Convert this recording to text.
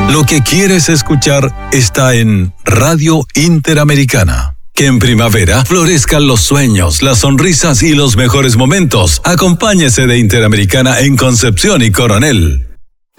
Lo que quieres escuchar está en Radio Interamericana. Que en primavera florezcan los sueños, las sonrisas y los mejores momentos. Acompáñese de Interamericana en Concepción y Coronel.